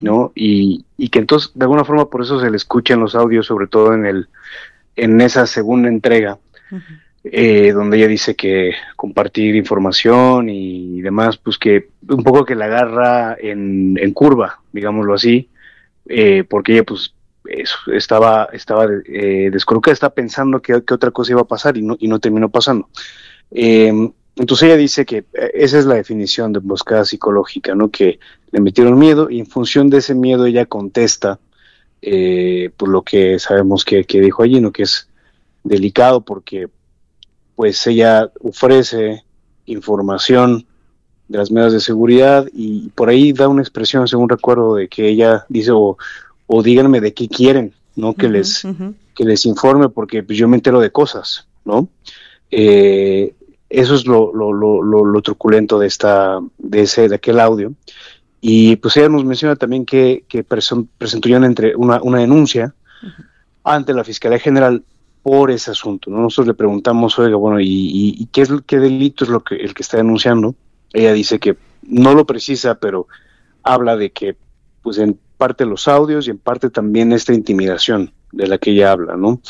¿no? Y que entonces, de alguna forma, por eso se le escucha en los audios, sobre todo en esa segunda entrega, donde ella dice que compartir información y demás, pues que un poco que la agarra en curva, digámoslo así, porque ella pues estaba descolocada, estaba pensando que otra cosa iba a pasar y no terminó pasando. Entonces ella dice que esa es la definición de emboscada psicológica, ¿no? Que le metieron miedo y en función de ese miedo ella contesta por lo que sabemos que dijo allí, ¿no? Que es delicado porque pues ella ofrece información de las medidas de seguridad y por ahí da una expresión, según recuerdo, de que ella dice o díganme de qué quieren, ¿no? Que que les informe porque pues, yo me entero de cosas, ¿no? Eso es lo truculento de aquel audio. Y pues ella nos menciona también que presentó ya una denuncia ante la Fiscalía General por ese asunto, ¿no? Nosotros le preguntamos, oiga, bueno, ¿y qué delito es el que está denunciando? Ella dice que no lo precisa, pero habla de que, pues en parte los audios y en parte también esta intimidación de la que ella habla, ¿no?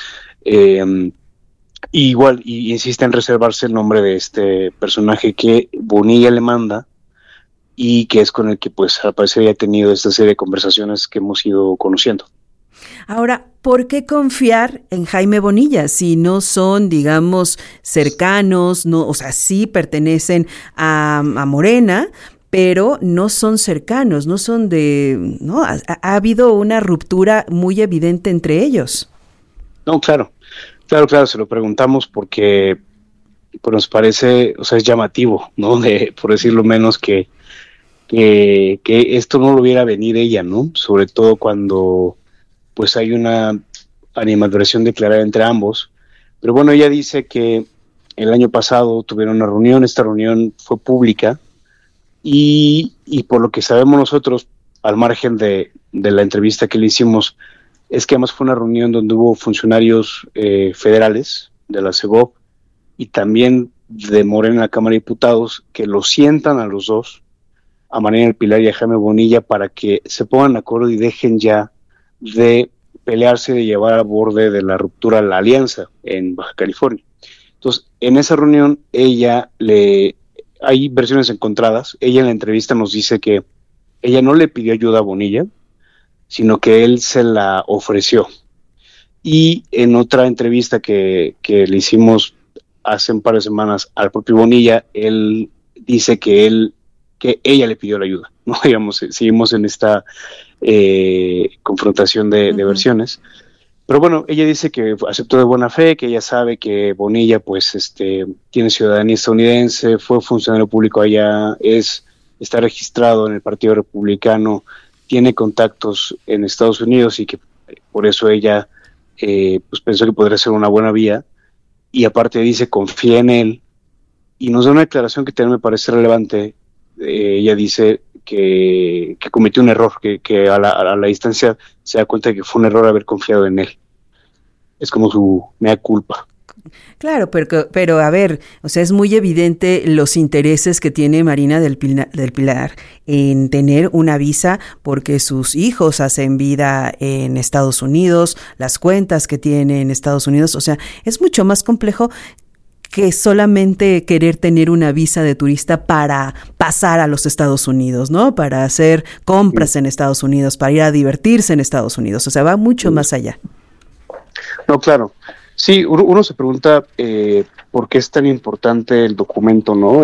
Igual, y insiste en reservarse el nombre de este personaje que Bonilla le manda y que es con el que, pues, al parecer ya ha tenido esta serie de conversaciones que hemos ido conociendo. Ahora, ¿por qué confiar en Jaime Bonilla si no son, digamos, cercanos, no, o sea, sí pertenecen a Morena, pero no son cercanos, no son no, ha habido una ruptura muy evidente entre ellos? No, claro, se lo preguntamos porque pues, nos parece, o sea, es llamativo, ¿no? Por decirlo menos, que esto no lo viera venir ella, ¿no? Sobre todo cuando pues hay una animadversión declarada entre ambos. Pero bueno, ella dice que el año pasado tuvieron una reunión, esta reunión fue pública y por lo que sabemos nosotros, al margen de la entrevista que le hicimos, es que además fue una reunión donde hubo funcionarios federales de la CEGOP y también de Morena en la Cámara de Diputados que los sientan a los dos, a Mariana del Pilar y a Jaime Bonilla, para que se pongan de acuerdo y dejen ya de pelearse, de llevar al borde de la ruptura a la alianza en Baja California. Entonces, en esa reunión, hay versiones encontradas. Ella en la entrevista nos dice que ella no le pidió ayuda a Bonilla, sino que él se la ofreció. Y en otra entrevista que le hicimos hace un par de semanas al propio Bonilla, él dice que ella le pidió la ayuda, ¿no? Digamos, seguimos en esta confrontación de versiones. Pero bueno, ella dice que aceptó de buena fe, que ella sabe que Bonilla pues tiene ciudadanía estadounidense, fue funcionario público allá, está registrado en el Partido Republicano, tiene contactos en Estados Unidos y que por eso ella pues pensó que podría ser una buena vía, y aparte dice confía en él, y nos da una declaración que también me parece relevante. Ella dice que cometió un error, que a la distancia se da cuenta de que fue un error haber confiado en él. Es como su mea culpa. Claro, pero a ver, o sea, es muy evidente los intereses que tiene Marina del Pilar en tener una visa porque sus hijos hacen vida en Estados Unidos, las cuentas que tiene en Estados Unidos, o sea, es mucho más complejo que solamente querer tener una visa de turista para pasar a los Estados Unidos, ¿no? Para hacer compras en Estados Unidos, para ir a divertirse en Estados Unidos. O sea, va mucho más allá. No, claro. Sí, uno se pregunta por qué es tan importante el documento, ¿no?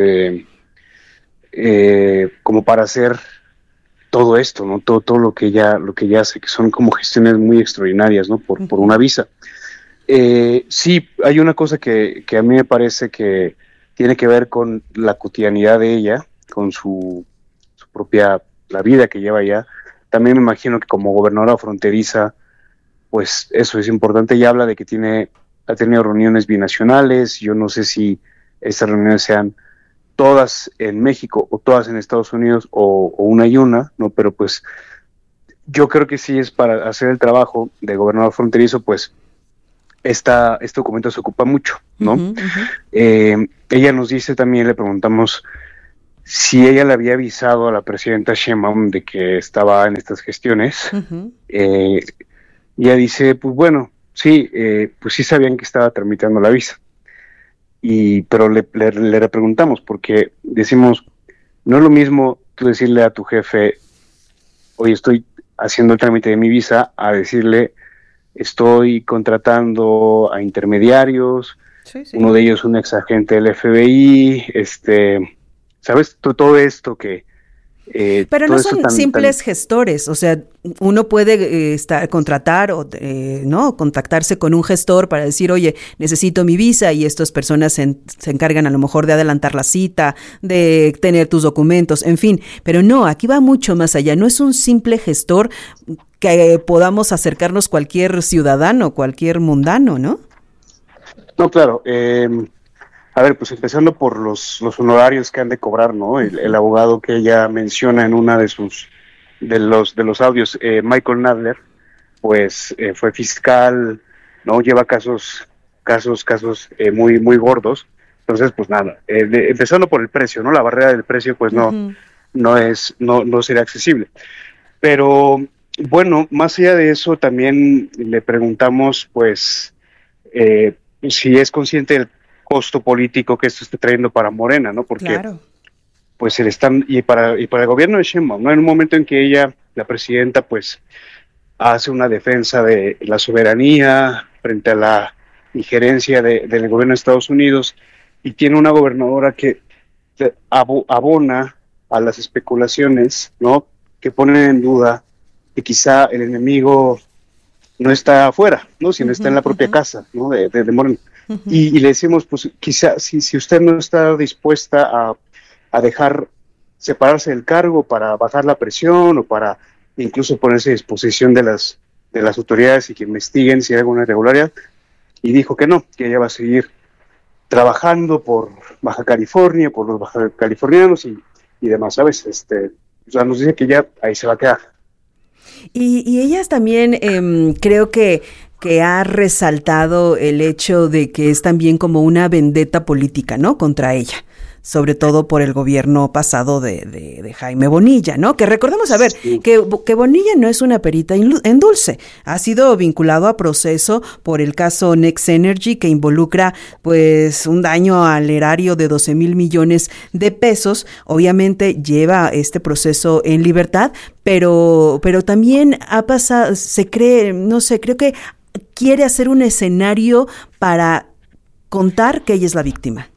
Como para hacer todo esto, ¿no? Todo lo que ella hace, que son como gestiones muy extraordinarias, ¿no? Por una visa. Sí, hay una cosa que a mí me parece que tiene que ver con la cotidianidad de ella, con su propia, la vida que lleva allá. También me imagino que como gobernadora fronteriza, pues eso es importante. Ella habla de que ha tenido reuniones binacionales. Yo no sé si estas reuniones sean todas en México o todas en Estados Unidos o una y una, ¿no? Pero pues yo creo que sí es para hacer el trabajo de gobernador fronterizo, pues este documento se ocupa mucho, ¿no? Ella nos dice también, le preguntamos si ella le había avisado a la presidenta Sheinbaum de que estaba en estas gestiones. Ella dice, pues bueno, sí, pues sí sabían que estaba tramitando la visa. Pero le repreguntamos, porque decimos, no es lo mismo tú decirle a tu jefe, oye, estoy haciendo el trámite de mi visa, a decirle, estoy contratando a intermediarios, sí. Uno de ellos un ex agente del FBI, ¿sabes? Todo esto que... Pero no son simples gestores, o sea, uno puede contratar o no contactarse con un gestor para decir, oye, necesito mi visa, y estas personas se encargan a lo mejor de adelantar la cita, de tener tus documentos, en fin, pero no, aquí va mucho más allá, no es un simple gestor que podamos acercarnos cualquier ciudadano, cualquier mundano, ¿no? No, claro, a ver, pues empezando por los honorarios que han de cobrar, ¿no? El abogado que ella menciona en una de los audios, Michael Nadler, pues fue fiscal, ¿no? Lleva casos muy, muy gordos. Entonces, pues nada, empezando por el precio, ¿no? La barrera del precio, pues no sería accesible. Pero, bueno, más allá de eso, también le preguntamos, pues, si es consciente del costo político que esto está trayendo para Morena, ¿no? Porque claro, pues para el gobierno de Sheinbaum, ¿no? En un momento en que ella, la presidenta, pues hace una defensa de la soberanía frente a la injerencia del gobierno de Estados Unidos, y tiene una gobernadora que abona a las especulaciones, ¿no? Que ponen en duda que quizá el enemigo no está afuera, ¿no? Sino está en la propia casa, ¿no? De Morena. Y le decimos, pues quizá si usted no está dispuesta a dejar separarse del cargo para bajar la presión, o para incluso ponerse a disposición de las autoridades y que investiguen si hay alguna irregularidad, y dijo que no, que ella va a seguir trabajando por Baja California, por los baja californianos y demás, ¿sabes? O sea, nos dice que ya ahí se va a quedar. Y ellas también creo que ha resaltado el hecho de que es también como una vendetta política, ¿no? Contra ella, sobre todo por el gobierno pasado de Jaime Bonilla, ¿no? Que recordemos, a ver, sí, que Bonilla no es una perita en dulce, ha sido vinculado a proceso por el caso Next Energy, que involucra pues un daño al erario de 12,000 millones de pesos, obviamente lleva este proceso en libertad, pero también ha pasado, se cree, no sé, creo que quiere hacer un escenario para contar que ella es la víctima.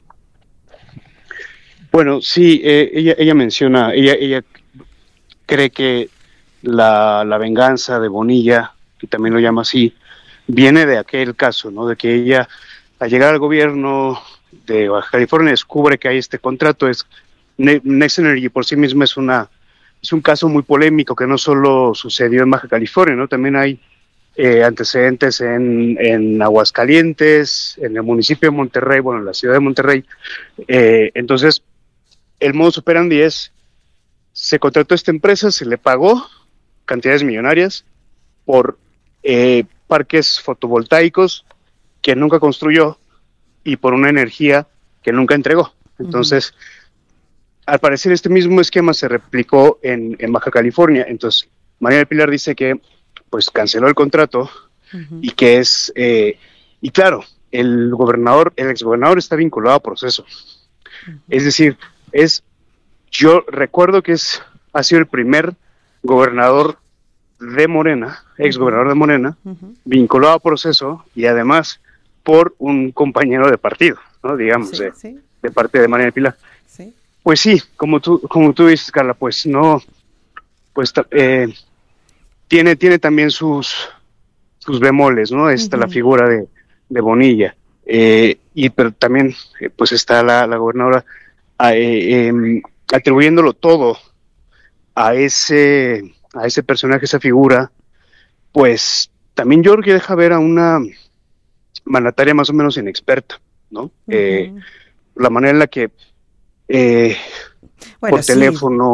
Bueno, sí, ella menciona, ella cree que la venganza de Bonilla, que también lo llama así, viene de aquel caso, ¿no? De que ella, al llegar al gobierno de Baja California, descubre que hay este contrato. Next Energy por sí misma es un caso muy polémico que no solo sucedió en Baja California, ¿no? También hay antecedentes en Aguascalientes, en el municipio de Monterrey, bueno, en la ciudad de Monterrey. Entonces, el modus operandi es, se contrató a esta empresa, se le pagó cantidades millonarias por parques fotovoltaicos que nunca construyó y por una energía que nunca entregó. Entonces, al parecer este mismo esquema se replicó en Baja California. Entonces, María del Pilar dice que pues canceló el contrato y que es, y claro, el exgobernador está vinculado a proceso. Es decir, yo recuerdo que ha sido el primer gobernador de Morena, exgobernador de Morena, vinculado a proceso, y además por un compañero de partido, ¿no? Digamos, de parte de María del Pilar. Sí. Pues sí, como tú dices, Carla, pues no, pues tiene también sus bemoles, ¿no? Está la figura de Bonilla, pero también pues está la gobernadora atribuyéndolo todo a ese personaje, esa figura. Pues también yo creo que deja ver a una mandataria más o menos inexperta, ¿no? La manera en la que por teléfono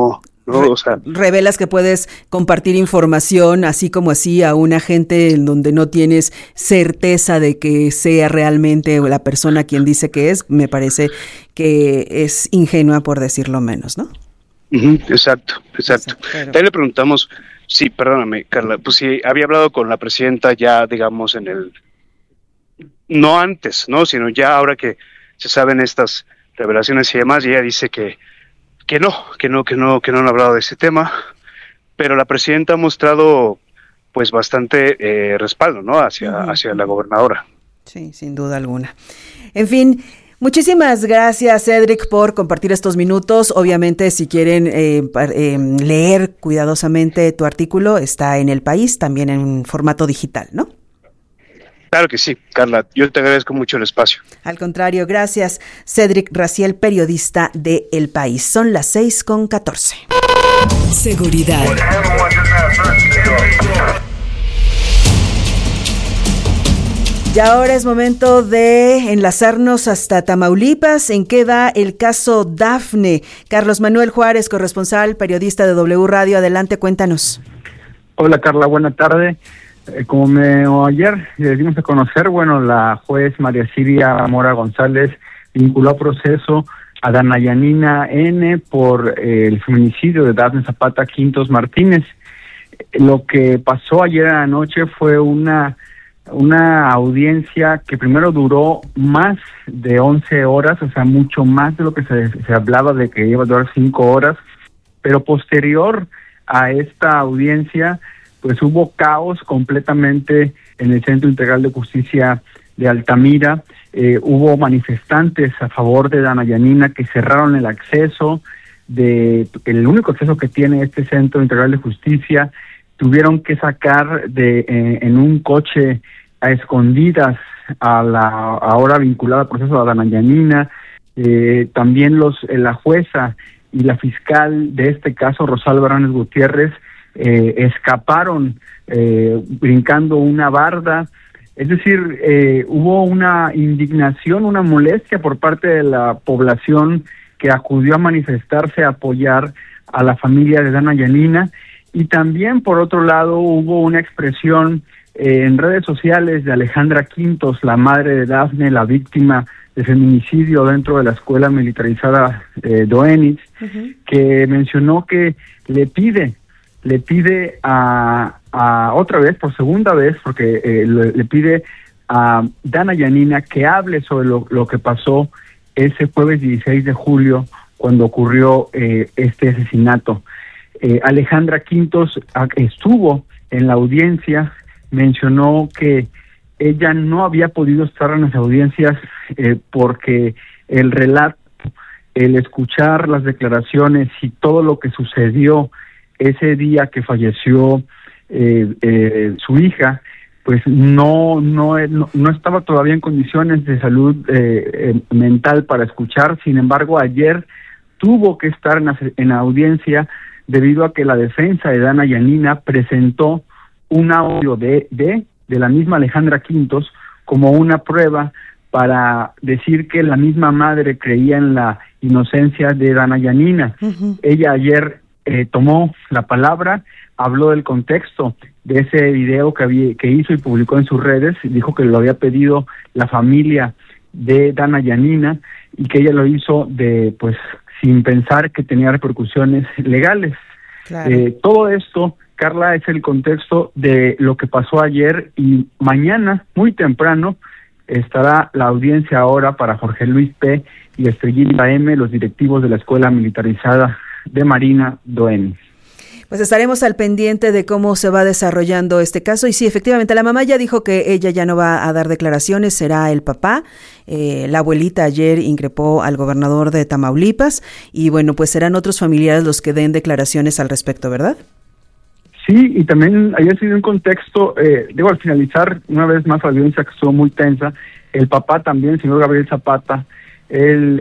¿no? O sea, revelas que puedes compartir información así como así a un agente en donde no tienes certeza de que sea realmente la persona quien dice que es, me parece que es ingenua por decirlo menos, ¿no? Exacto. También le preguntamos, sí, perdóname, Carla, pues sí, había hablado con la presidenta ya, digamos, no antes, ¿no? Sino ya ahora que se saben estas revelaciones y demás, y ella dice que no han hablado de ese tema, pero la presidenta ha mostrado pues bastante respaldo, ¿no? hacia la gobernadora. Sí, sin duda alguna. En fin, muchísimas gracias, Cedric, por compartir estos minutos. Obviamente, si quieren leer cuidadosamente tu artículo, está en El País, también en formato digital, ¿no? Claro que sí, Carla, yo te agradezco mucho el espacio. Al contrario, gracias. Cedric Raziel, periodista de El País. Son las 6:14. Seguridad. Y ahora es momento de enlazarnos hasta Tamaulipas. ¿En qué va el caso Dafne? Carlos Manuel Juárez, corresponsal, periodista de W Radio. Adelante, cuéntanos. Hola, Carla, buena tarde. Ayer le dimos a conocer, la juez María Silvia Mora González vinculó a proceso a Dana Yanina N. por el feminicidio de Dafne Zapata Quintos Martínez. Lo que pasó ayer anoche fue una audiencia que primero duró más de 11 horas, o sea, mucho más de lo que se hablaba de que iba a durar 5 horas, pero posterior a esta audiencia pues hubo caos completamente en el Centro Integral de Justicia de Altamira. Hubo manifestantes a favor de Dana Yanina que cerraron el acceso, el único acceso que tiene este Centro Integral de Justicia. Tuvieron que sacar en un coche a escondidas a la ahora vinculada al proceso de Dana Yanina. También la jueza y la fiscal de este caso, Rosalba Hernández Gutiérrez, escaparon brincando una barda. Es decir, hubo una indignación, una molestia por parte de la población que acudió a manifestarse, a apoyar a la familia de Dana Yanina, y también por otro lado hubo una expresión en redes sociales de Alejandra Quintos, la madre de Dafne, la víctima de feminicidio dentro de la escuela militarizada Doenitz, que mencionó que le pide a otra vez, por segunda vez, porque le pide a Dana Yanina que hable sobre lo que pasó ese jueves 16 de julio cuando ocurrió este asesinato. Alejandra Quintos estuvo en la audiencia, mencionó que ella no había podido estar en las audiencias porque el relato, el escuchar las declaraciones y todo lo que sucedió ese día que falleció su hija, pues no estaba todavía en condiciones de salud mental para escuchar. Sin embargo, ayer tuvo que estar en la audiencia debido a que la defensa de Dana Yanina presentó un audio de la misma Alejandra Quintos como una prueba para decir que la misma madre creía en la inocencia de Dana Yanina. Ella ayer tomó la palabra, habló del contexto de ese video que hizo y publicó en sus redes, dijo que lo había pedido la familia de Dana Yanina y que ella lo hizo sin pensar que tenía repercusiones legales. Claro. Todo esto, Carla, es el contexto de lo que pasó ayer, y mañana, muy temprano, estará la audiencia ahora para Jorge Luis P. y Estrellita M., los directivos de la Escuela Militarizada de Marina Doenitz. Pues estaremos al pendiente de cómo se va desarrollando este caso. Y sí, efectivamente, la mamá ya dijo que ella ya no va a dar declaraciones, será el papá. La abuelita ayer increpó al gobernador de Tamaulipas y bueno, pues serán otros familiares los que den declaraciones al respecto, ¿verdad? Sí, y también ayer se dio un contexto, al finalizar una vez más la audiencia que estuvo muy tensa, el papá también, el señor Gabriel Zapata, él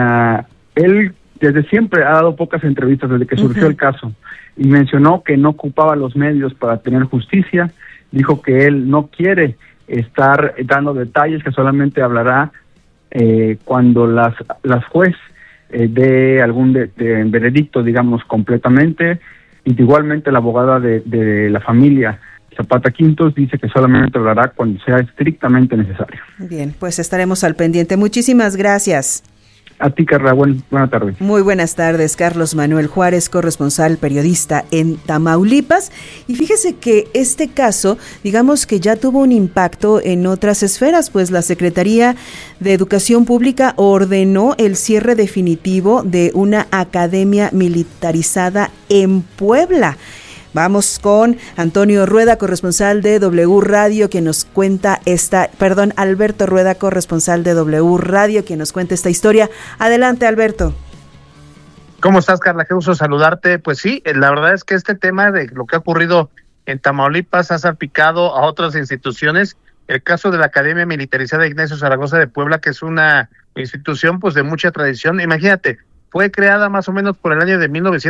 desde siempre ha dado pocas entrevistas desde que surgió el caso, y mencionó que no ocupaba los medios para tener justicia. Dijo que él no quiere estar dando detalles, que solamente hablará cuando las juez dé algún veredicto, digamos, completamente. Y igualmente la abogada de la familia, Zapata Quintos, dice que solamente lo hará cuando sea estrictamente necesario. Bien, pues estaremos al pendiente. Muchísimas gracias. A ti, Carla, buenas tardes. Muy buenas tardes, Carlos Manuel Juárez, corresponsal periodista en Tamaulipas. Y fíjese que este caso, digamos que ya tuvo un impacto en otras esferas, pues la Secretaría de Educación Pública ordenó el cierre definitivo de una academia militarizada en Puebla. Vamos con Antonio Rueda, corresponsal de W Radio, quien nos cuenta Alberto Rueda, corresponsal de W Radio, quien nos cuenta esta historia. Adelante, Alberto. ¿Cómo estás, Carla? Qué gusto saludarte. Pues sí, la verdad es que este tema de lo que ha ocurrido en Tamaulipas ha salpicado a otras instituciones. El caso de la Academia Militarizada Ignacio Zaragoza de Puebla, que es una institución pues de mucha tradición. Imagínate, fue creada más o menos por el año de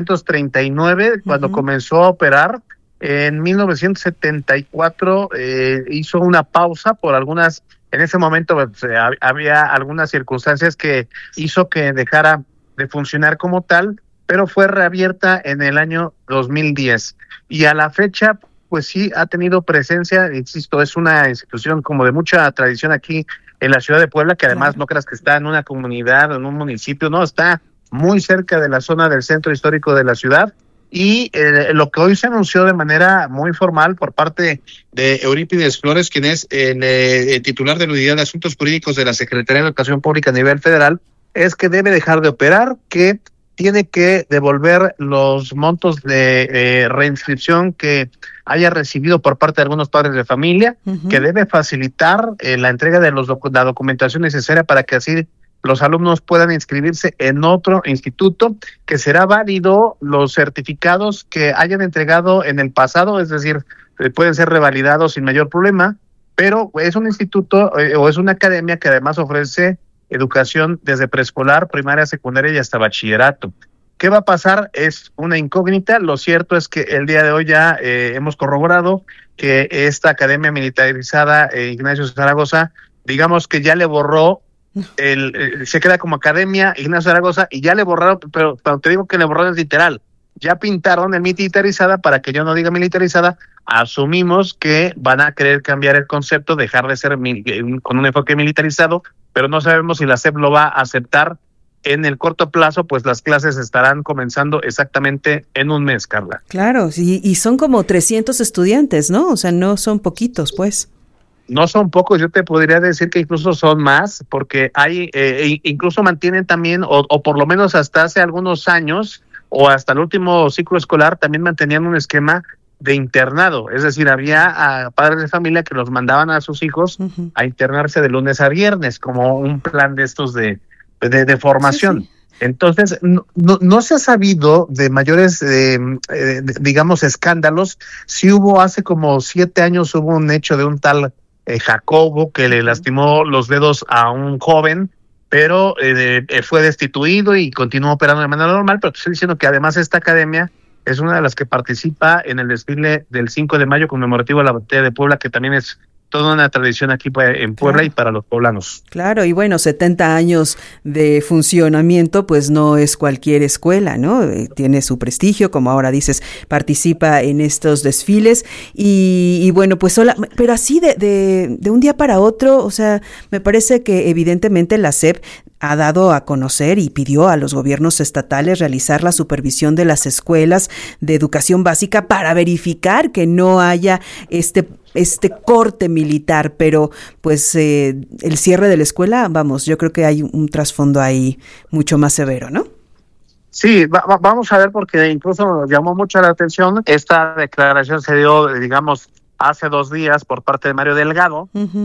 1939, cuando comenzó a operar. En 1974 hizo una pausa por algunas, en ese momento había algunas circunstancias que hizo que dejara de funcionar como tal, pero fue reabierta en el año 2010. Y a la fecha, pues sí, ha tenido presencia, insisto, es una institución como de mucha tradición aquí en la ciudad de Puebla, que además no creas que está en una comunidad o en un municipio, no, está muy cerca de la zona del centro histórico de la ciudad. Y lo que hoy se anunció de manera muy formal por parte de Eurípides Flores, quien es el titular de la Unidad de Asuntos Jurídicos de la Secretaría de Educación Pública a nivel federal, es que debe dejar de operar, que tiene que devolver los montos de reinscripción que haya recibido por parte de algunos padres de familia, que debe facilitar la entrega de la documentación necesaria para que así los alumnos puedan inscribirse en otro instituto, que será válido los certificados que hayan entregado en el pasado, es decir, pueden ser revalidados sin mayor problema, pero es un instituto o es una academia que además ofrece educación desde preescolar, primaria, secundaria y hasta bachillerato. ¿Qué va a pasar? Es una incógnita. Lo cierto es que el día de hoy ya hemos corroborado que esta academia militarizada Ignacio Zaragoza, digamos que ya le borró se queda como Academia Ignacio Zaragoza y ya le borraron, pero te digo que le borraron es literal, ya pintaron el militarizada para que yo no diga militarizada. Asumimos que van a querer cambiar el concepto, dejar de ser con un enfoque militarizado, pero no sabemos si la SEP lo va a aceptar en el corto plazo, pues las clases estarán comenzando exactamente en un mes, Carla. Claro, sí, y son como 300 estudiantes, ¿no? O sea, no son poquitos, pues. No son pocos, yo te podría decir que incluso son más, porque hay, incluso mantienen también, o por lo menos hasta hace algunos años, o hasta el último ciclo escolar, también mantenían un esquema de internado, es decir, había padres de familia que los mandaban a sus hijos a internarse de lunes a viernes, como un plan de estos de formación. Sí, sí. Entonces, no se ha sabido de mayores, digamos, escándalos. Sí hubo hace como 7 años, hubo un hecho de un tal Jacobo que le lastimó los dedos a un joven, pero fue destituido y continuó operando de manera normal. Pero te estoy diciendo que además esta academia es una de las que participa en el desfile del 5 de mayo conmemorativo de la Batalla de Puebla, que también es toda una tradición aquí en Puebla, claro, y para los poblanos. Claro, y bueno, 70 años de funcionamiento, pues no es cualquier escuela, ¿no? Tiene su prestigio, como ahora dices, participa en estos desfiles y bueno, pues pero así de un día para otro, o sea, me parece que evidentemente la SEP ha dado a conocer y pidió a los gobiernos estatales realizar la supervisión de las escuelas de educación básica para verificar que no haya este corte militar, pero pues el cierre de la escuela, vamos, yo creo que hay un trasfondo ahí mucho más severo, ¿no? Sí, vamos a ver, porque incluso nos llamó mucho la atención. Esta declaración se dio, digamos, hace 2 días por parte de Mario Delgado.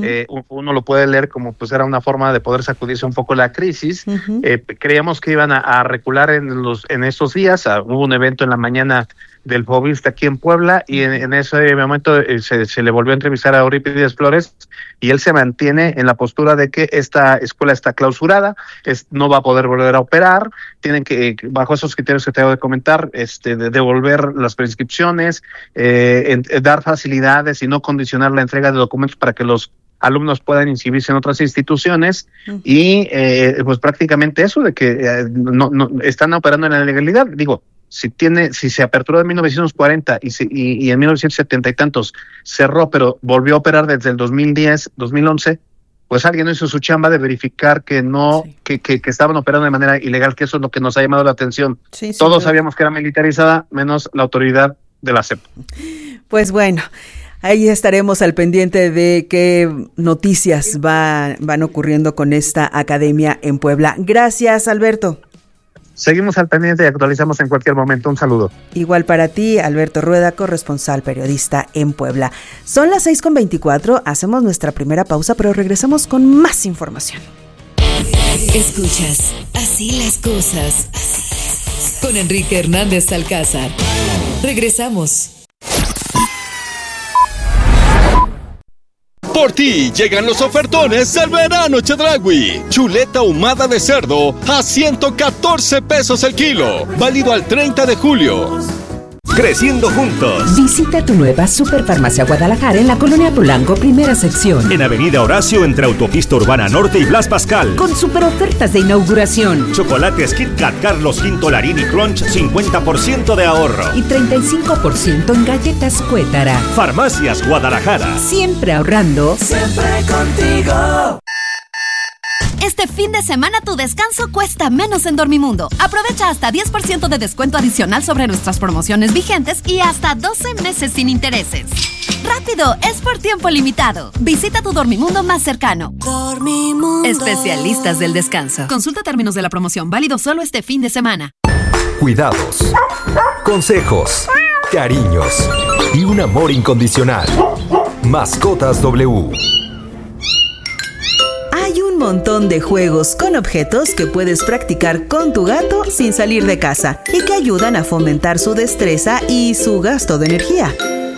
Uno lo puede leer como pues era una forma de poder sacudirse un poco la crisis. Creíamos que iban a recular en estos días. Hubo un evento en la mañana del Fobista aquí en Puebla y en ese momento se le volvió a entrevistar a Eurípides Flores y él se mantiene en la postura de que esta escuela está clausurada, no va a poder volver a operar, tienen que, bajo esos criterios que te acabo de comentar, devolver las prescripciones, dar facilidades y no condicionar la entrega de documentos para que los alumnos puedan inscribirse en otras instituciones y pues prácticamente eso de que no están operando en la legalidad. Digo, si se aperturó en 1940 y en 1970 y tantos cerró, pero volvió a operar desde el 2010, 2011, pues alguien hizo su chamba de verificar que no, sí, que estaban operando de manera ilegal, que eso es lo que nos ha llamado la atención. Sí, todos sabíamos que era militarizada, menos la autoridad de la SEP. Pues bueno, ahí estaremos al pendiente de qué noticias van ocurriendo con esta academia en Puebla. Gracias, Alberto. Seguimos al pendiente y actualizamos en cualquier momento. Un saludo. Igual para ti, Alberto Rueda, corresponsal periodista en Puebla. Son las 6:24, hacemos nuestra primera pausa, pero regresamos con más información. Escuchas Así las cosas con Enrique Hernández Alcázar. Regresamos. Por ti llegan los ofertones del verano Chedraui. Chuleta ahumada de cerdo a 114 pesos el kilo. Válido al 30 de julio. Creciendo juntos. Visita tu nueva Superfarmacia Guadalajara en la Colonia Polanco, primera sección. En Avenida Horacio, entre Autopista Urbana Norte y Blas Pascal. Con super ofertas de inauguración. Chocolates Kit Kat Carlos V Larini Crunch, 50% de ahorro. Y 35% en galletas Cuétara. Farmacias Guadalajara. Siempre ahorrando. Siempre contigo. Este fin de semana tu descanso cuesta menos en Dormimundo. Aprovecha hasta 10% de descuento adicional sobre nuestras promociones vigentes y hasta 12 meses sin intereses. ¡Rápido! Es por tiempo limitado. Visita tu Dormimundo más cercano. Dormimundo. Especialistas del descanso. Consulta términos de la promoción. Válido solo este fin de semana. Cuidados, consejos, cariños y un amor incondicional. Mascotas W. Hay un montón de juegos con objetos que puedes practicar con tu gato sin salir de casa y que ayudan a fomentar su destreza y su gasto de energía.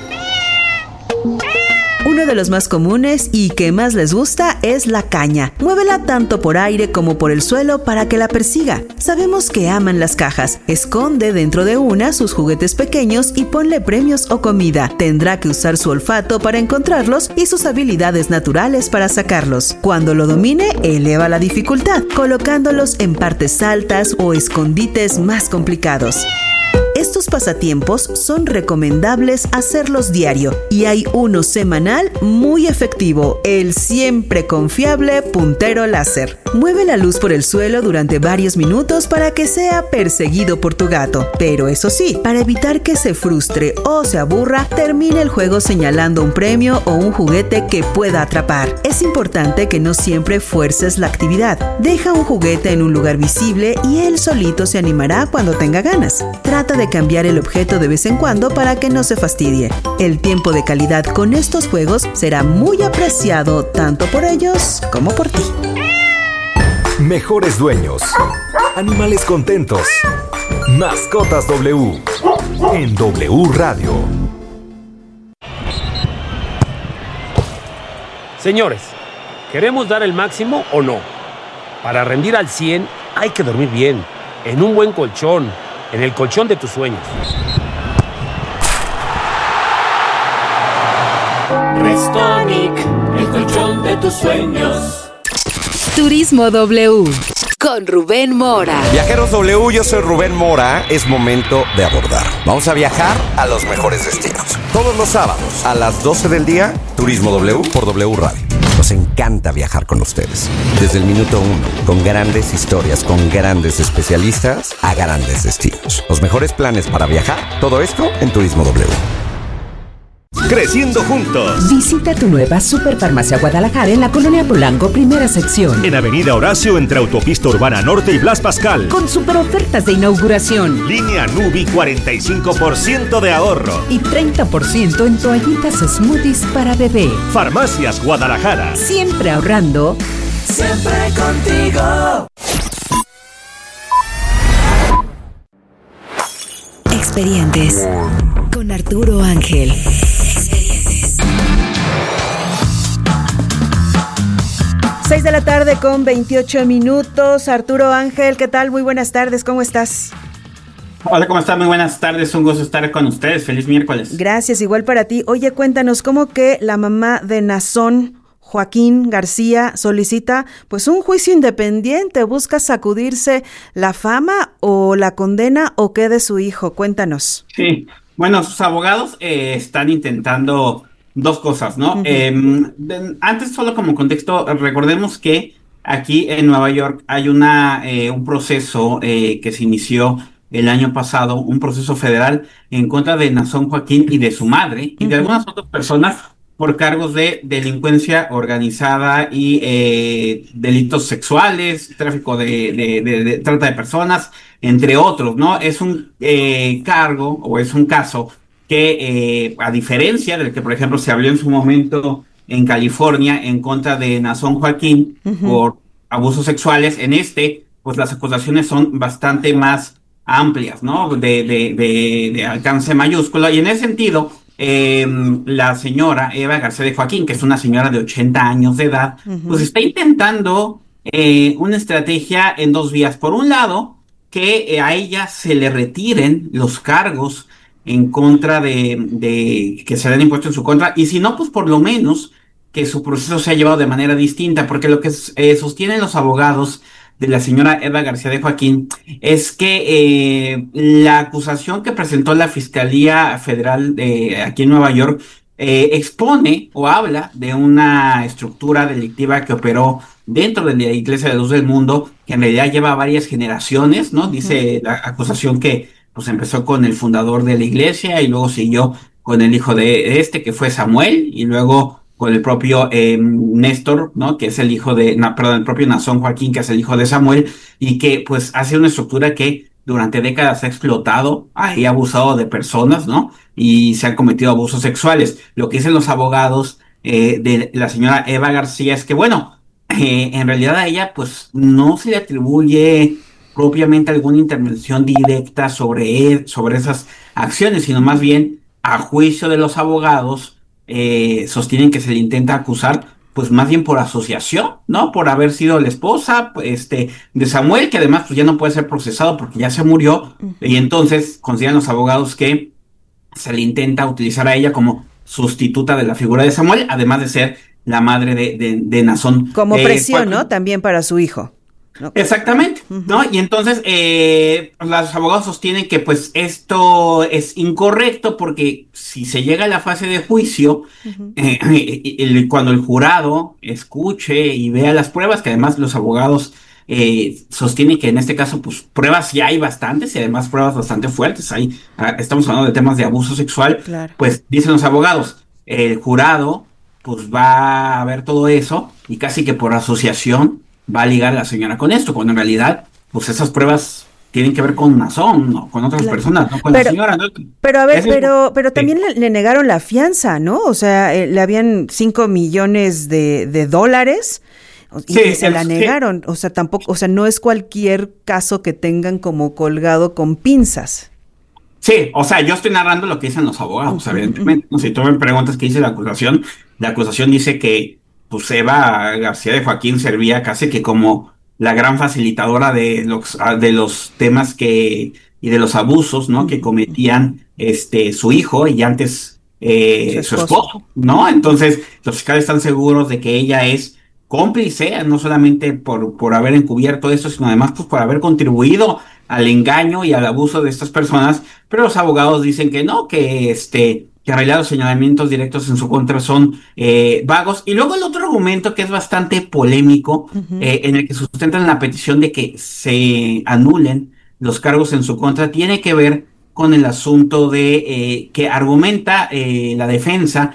Uno de los más comunes y que más les gusta es la caña. Muévela tanto por aire como por el suelo para que la persiga. Sabemos que aman las cajas. Esconde dentro de una sus juguetes pequeños y ponle premios o comida. Tendrá que usar su olfato para encontrarlos y sus habilidades naturales para sacarlos. Cuando lo domine, eleva la dificultad, colocándolos en partes altas o escondites más complicados. Estos pasatiempos son recomendables hacerlos diario y hay uno semanal muy efectivo, el siempre confiable puntero láser. Mueve la luz por el suelo durante varios minutos para que sea perseguido por tu gato. Pero eso sí, para evitar que se frustre o se aburra, termine el juego señalando un premio o un juguete que pueda atrapar. Es importante que no siempre fuerces la actividad. Deja un juguete en un lugar visible y él solito se animará cuando tenga ganas. Trata de cambiar el objeto de vez en cuando para que no se fastidie. El tiempo de calidad con estos juegos será muy apreciado tanto por ellos como por ti. Mejores dueños. Animales contentos. Mascotas W. En W Radio. Señores, ¿queremos dar el máximo o no? Para rendir al 100 hay que dormir bien, en un buen colchón, en el colchón de tus sueños. Restonic, el colchón de tus sueños. Turismo W con Rubén Mora. Viajeros W, yo soy Rubén Mora. Es momento de abordar. Vamos a viajar a los mejores destinos. Todos los sábados a las 12 del día, Turismo W por W Radio. Nos encanta viajar con ustedes. Desde el minuto 1, con grandes historias, con grandes especialistas a grandes destinos. Los mejores planes para viajar, todo esto en Turismo W. Creciendo juntos. Visita tu nueva Superfarmacia Guadalajara en la Colonia Polanco, primera sección. En Avenida Horacio, entre Autopista Urbana Norte y Blas Pascal. Con super ofertas de inauguración. Línea Nubi, 45% de ahorro. Y 30% en toallitas smoothies para bebé. Farmacias Guadalajara. Siempre ahorrando. Siempre contigo. Expedientes con Arturo Ángel. 6 de la tarde con 28 minutos. Arturo Ángel, ¿qué tal? Muy buenas tardes, ¿cómo estás? Hola, ¿cómo están? Muy buenas tardes, un gusto estar con ustedes. Feliz miércoles. Gracias, igual para ti. Oye, cuéntanos, ¿cómo que la mamá de Nazón Joaquín García solicita pues un juicio independiente, busca sacudirse la fama o la condena o qué de su hijo. Cuéntanos. Sí, bueno, sus abogados están intentando dos cosas, ¿no? Antes, solo como contexto, recordemos que aquí en Nueva York hay un proceso que se inició el año pasado, un proceso federal en contra de Nazón Joaquín y de su madre y de algunas otras personas por cargos de delincuencia organizada y delitos sexuales, tráfico de trata de personas, entre otros, ¿no? Es un cargo o es un caso que, a diferencia del que, por ejemplo, se habló en su momento en California en contra de Nazón Joaquín por abusos sexuales, pues las acusaciones son bastante más amplias, ¿no? De alcance mayúsculo. Y en ese sentido, la señora Eva García de Joaquín, que es una señora de 80 años de edad, pues está intentando una estrategia en dos vías. Por un lado, que a ella se le retiren los cargos en contra de que se le han impuesto en su contra, y si no, pues por lo menos que su proceso se ha llevado de manera distinta, porque lo que sostienen los abogados de la señora Eva García de Joaquín es que la acusación que presentó la Fiscalía Federal aquí en Nueva York expone o habla de una estructura delictiva que operó dentro de la Iglesia de Luz del Mundo, que en realidad lleva varias generaciones, ¿no? Dice la acusación que pues empezó con el fundador de la iglesia y luego siguió con el hijo de que fue Samuel, y luego con el propio Néstor, ¿no? Que es el hijo el propio Nazón Joaquín, que es el hijo de Samuel, y que pues hace una estructura que durante décadas ha explotado y ha abusado de personas, ¿no? Y se han cometido abusos sexuales. Lo que dicen los abogados de la señora Eva García es que, bueno, en realidad a ella pues no se le atribuye propiamente alguna intervención directa sobre esas acciones, sino más bien, a juicio de los abogados, sostienen que se le intenta acusar, pues más bien por asociación, ¿no? Por haber sido la esposa, de Samuel, que además pues ya no puede ser procesado porque ya se murió, y entonces consideran los abogados que se le intenta utilizar a ella como sustituta de la figura de Samuel, además de ser la madre de Nazón. Como presión, ¿no? También para su hijo. ¿No? Exactamente, ¿no? Y entonces los abogados sostienen que pues esto es incorrecto porque si se llega a la fase de juicio, cuando el jurado escuche y vea las pruebas, que además los abogados sostienen que en este caso pues pruebas ya hay bastantes y además pruebas bastante fuertes, estamos hablando de temas de abuso sexual, claro. Pues dicen los abogados, el jurado pues va a ver todo eso y casi que por asociación va a ligar a la señora con esto, cuando en realidad, pues esas pruebas tienen que ver con Nazón, ¿no? Con otras personas, no con la señora, ¿no? Pero a ver, pero también le negaron la fianza, ¿no? O sea, le habían 5 millones de dólares y se la negaron. O sea, tampoco, o sea, no es cualquier caso que tengan como colgado con pinzas. Sí, o sea, yo estoy narrando lo que dicen los abogados, evidentemente. No, si tú me preguntas qué dice la acusación dice que pues Eva García de Joaquín servía casi que como la gran facilitadora de los temas y de los abusos, ¿no? Que cometían su hijo y antes su esposo, ¿no? Entonces, los fiscales están seguros de que ella es cómplice, no solamente por haber encubierto esto, sino además pues por haber contribuido al engaño y al abuso de estas personas, pero los abogados dicen que no, que en realidad los señalamientos directos en su contra son vagos. Y luego el otro argumento que es bastante polémico, en el que sustentan la petición de que se anulen los cargos en su contra, tiene que ver con el asunto de que argumenta la defensa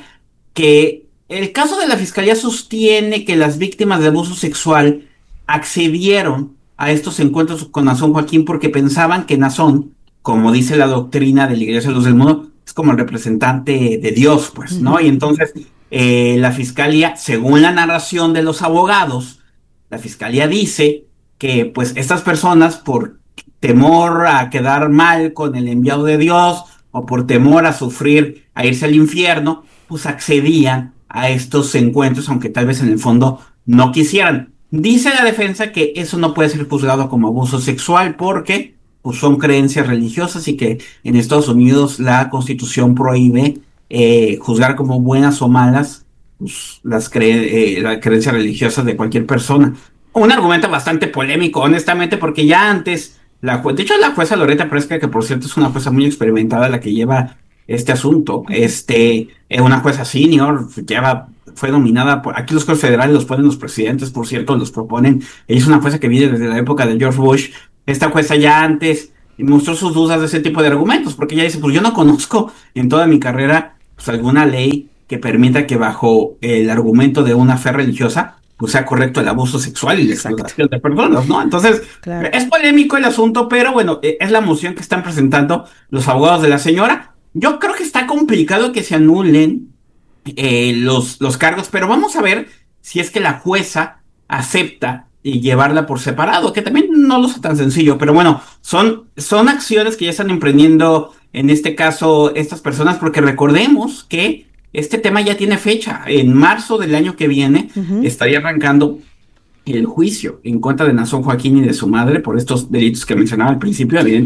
que el caso de la Fiscalía sostiene que las víctimas de abuso sexual accedieron a estos encuentros con Nazón Joaquín porque pensaban que Nazón, como dice la doctrina de la Iglesia de Luz del Mundo, es como el representante de Dios, pues, ¿no? Y entonces la Fiscalía, según la narración de los abogados, la Fiscalía dice que pues estas personas, por temor a quedar mal con el enviado de Dios o por temor a sufrir, a irse al infierno, pues accedían a estos encuentros, aunque tal vez en el fondo no quisieran. Dice la defensa que eso no puede ser juzgado como abuso sexual porque pues son creencias religiosas y que en Estados Unidos la Constitución prohíbe juzgar como buenas o malas las creencias religiosas de cualquier persona. Un argumento bastante polémico, honestamente, porque ya antes, de hecho la jueza Loretta Presca, que por cierto es una jueza muy experimentada la que lleva este asunto, una jueza senior, fue nominada por, aquí los jueces federales los ponen los presidentes, por cierto, los proponen. Ella es una jueza que viene desde la época de George Bush. Esta jueza ya antes mostró sus dudas de ese tipo de argumentos, porque ella dice, pues yo no conozco en toda mi carrera pues alguna ley que permita que bajo el argumento de una fe religiosa pues sea correcto el abuso sexual y la explotación de personas, ¿no? Entonces, claro, es polémico el asunto, pero bueno, es la moción que están presentando los abogados de la señora. Yo creo que está complicado que se anulen los cargos, pero vamos a ver si es que la jueza acepta y llevarla por separado, que también no lo es tan sencillo, pero bueno, son acciones que ya están emprendiendo en este caso estas personas, porque recordemos que este tema ya tiene fecha. En marzo del año que viene estaría arrancando el juicio en contra de Nazón Joaquín y de su madre por estos delitos que mencionaba al principio, evidentemente.